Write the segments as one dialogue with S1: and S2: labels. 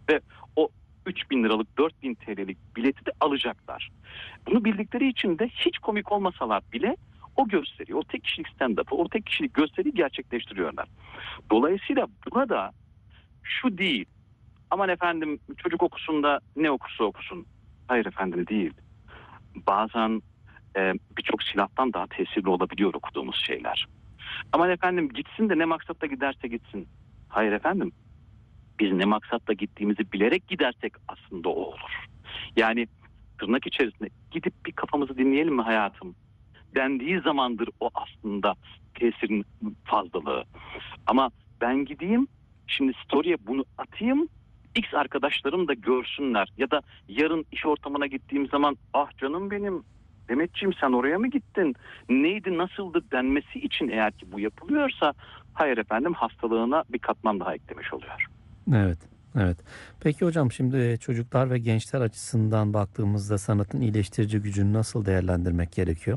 S1: Ve o 3.000 liralık 4.000 TL'lik bileti de alacaklar. Bunu bildikleri için de hiç komik olmasalar bile o gösteri, o tek kişilik stand-up'ı, o tek kişilik gösteriyi gerçekleştiriyorlar. Dolayısıyla burada şu değil, aman efendim çocuk okusun da ne okursa okusun. Hayır efendim, değil. Bazen birçok silahtan daha tesirli olabiliyor okuduğumuz şeyler. Aman efendim gitsin de ne maksatla giderse gitsin. Hayır efendim, biz ne maksatla gittiğimizi bilerek gidersek aslında o olur. Yani tırnak içerisinde gidip bir kafamızı dinleyelim mi hayatım dendiği zamandır o aslında tesirin fazlalığı. Ama ben gideyim şimdi story'e bunu atayım, X arkadaşlarım da görsünler ya da yarın iş ortamına gittiğim zaman ah canım benim Demetciğim sen oraya mı gittin? Neydi, nasıldı denmesi için eğer ki bu yapılıyorsa hayır efendim, hastalığına bir katman daha eklemiş oluyor.
S2: Evet, evet. Peki hocam, şimdi çocuklar ve gençler açısından baktığımızda sanatın iyileştirici gücünü nasıl değerlendirmek gerekiyor?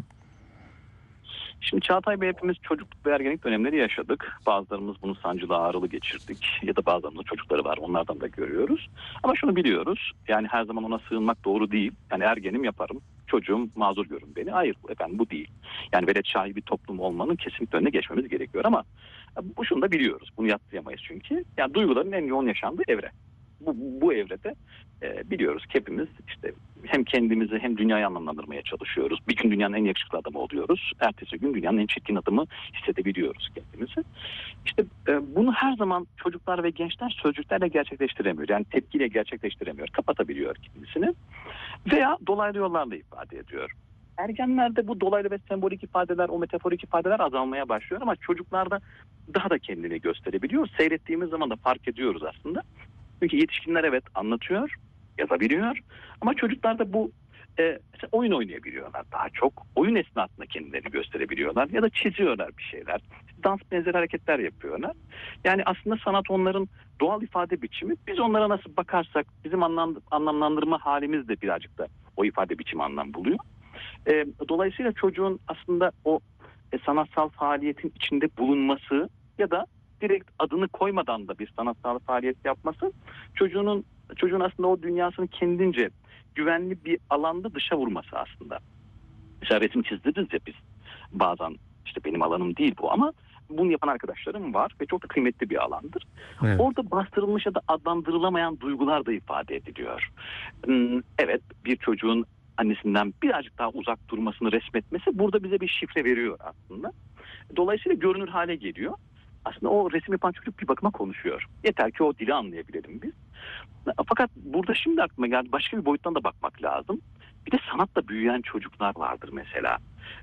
S1: Şimdi Çağatay Bey, hepimiz çocukluk ve ergenlik dönemleri yaşadık. Bazılarımız bunu sancılı ağrılı geçirdik ya da bazılarımızın çocukları var, onlardan da görüyoruz. Ama şunu biliyoruz, yani her zaman ona sığınmak doğru değil. Yani ergenim yaparım, çocuğum mazur görün beni. Hayır efendim, bu değil. Yani velet şahi bir toplum olmanın kesinlikle önüne geçmemiz gerekiyor ama şunu da biliyoruz, bunu yadsıyamayız çünkü. Yani duyguların en yoğun yaşandığı evre. Bu evrede biliyoruz ki hepimiz işte hem kendimizi hem dünyayı anlamlandırmaya çalışıyoruz. Bir gün dünyanın en yakışıklı adamı oluyoruz. Ertesi gün dünyanın en çirkin adamı hissedebiliyoruz kendimizi. İşte bunu her zaman çocuklar ve gençler sözcüklerle gerçekleştiremiyor. Yani tepkiyle gerçekleştiremiyor. Kapatabiliyor kendisini. Veya dolaylı yollarla ifade ediyor. Ergenlerde bu dolaylı ve sembolik ifadeler, o metaforik ifadeler azalmaya başlıyor ama çocuklarda daha da kendini gösterebiliyor. Seyrettiğimiz zaman da fark ediyoruz aslında. Çünkü yetişkinler evet anlatıyor, yazabiliyor ama çocuklar da bu mesela oyun oynayabiliyorlar. Daha çok oyun esnasında kendilerini gösterebiliyorlar ya da çiziyorlar bir şeyler. Dans benzeri hareketler yapıyorlar. Yani aslında sanat onların doğal ifade biçimi. Biz onlara nasıl bakarsak bizim anlamlandırma halimiz de birazcık da o ifade biçimi anlam buluyor. Dolayısıyla çocuğun aslında o sanatsal faaliyetin içinde bulunması ya da direkt adını koymadan da bir sanatsal faaliyet yapması çocuğun aslında o dünyasını kendince güvenli bir alanda dışa vurması aslında. Mesela resim çizdiririz ya biz bazen, işte benim alanım değil bu ama bunu yapan arkadaşlarım var ve çok da kıymetli bir alandır.
S2: Evet.
S1: Orada bastırılmış ya da adlandırılamayan duygular da ifade ediliyor. Evet, bir çocuğun annesinden birazcık daha uzak durmasını resmetmesi burada bize bir şifre veriyor aslında. Dolayısıyla görünür hale geliyor. Aslında o resim yapan çocuk bir bakıma konuşuyor. Yeter ki o dili anlayabilelim biz. Fakat burada şimdi aklıma geldi, başka bir boyuttan da bakmak lazım. Bir de sanatla büyüyen çocuklar vardır mesela.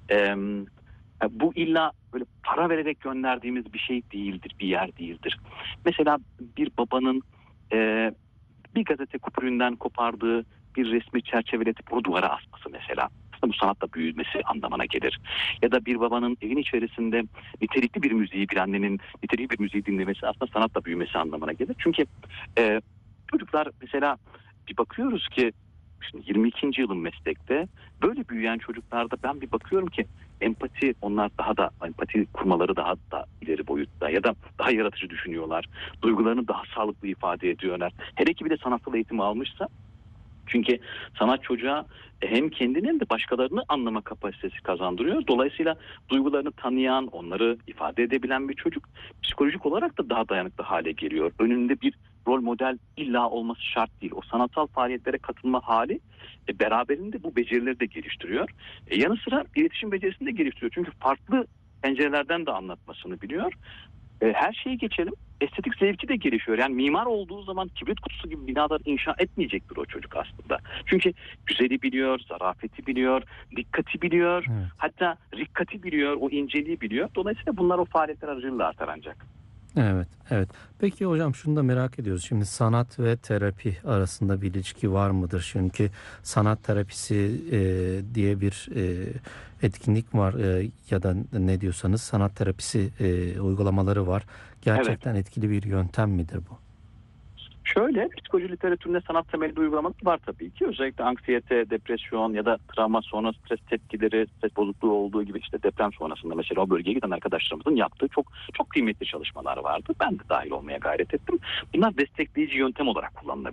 S1: Bu illa böyle para vererek gönderdiğimiz bir şey değildir, bir yer değildir. Mesela bir babanın e, bir gazete kupüründen kopardığı bir resmi çerçeveletip onu duvara asması mesela. Aslında bu sanatla büyümesi anlamına gelir. Ya da bir babanın evin içerisinde nitelikli bir müziği, bir annenin nitelikli bir müziği dinlemesi aslında sanatla büyümesi anlamına gelir. Çünkü e, çocuklar mesela bir bakıyoruz ki şimdi 22. yılın meslekte böyle büyüyen çocuklarda ben bir bakıyorum ki empati, onlar daha da empati kurmaları daha da ileri boyutta ya da daha yaratıcı düşünüyorlar. Duygularını daha sağlıklı ifade ediyorlar. Hele ki bir de sanatsal eğitim almışsa, çünkü sanat çocuğa hem kendini hem de başkalarını anlama kapasitesi kazandırıyor. Dolayısıyla duygularını tanıyan, onları ifade edebilen bir çocuk psikolojik olarak da daha dayanıklı hale geliyor. Önünde bir rol model illa olması şart değil. O sanatsal faaliyetlere katılma hali beraberinde bu becerileri de geliştiriyor. Yanı sıra iletişim becerisini de geliştiriyor. Çünkü farklı pencerelerden de anlatmasını biliyor. Her şeyi geçelim. Estetik zevki de gelişiyor. Yani mimar olduğu zaman kibrit kutusu gibi binalar inşa etmeyecektir o çocuk aslında. Çünkü güzeli biliyor, zarafeti biliyor, dikkati biliyor.
S2: Evet.
S1: Hatta rikkati biliyor, o inceliği biliyor. Dolayısıyla bunlar o faaliyetler aracılığıyla artar ancak.
S2: Evet, evet. Peki hocam, şunu da merak ediyoruz. Şimdi sanat ve terapi arasında bir ilişki var mıdır? Çünkü sanat terapisi diye bir etkinlik var, ya da ne diyorsanız sanat terapisi uygulamaları var.
S1: Evet.
S2: Gerçekten etkili bir yöntem midir bu?
S1: Şöyle, psikoloji literatüründe sanat temelli uygulamalar var tabii ki. Özellikle anksiyete, depresyon ya da travma sonrası stres tepkileri, stres bozukluğu olduğu gibi işte deprem sonrasında mesela o bölgeye giden arkadaşlarımızın yaptığı çok çok kıymetli çalışmalar vardı. Ben de dahil olmaya gayret ettim. Bunlar destekleyici yöntem olarak kullanılabilir.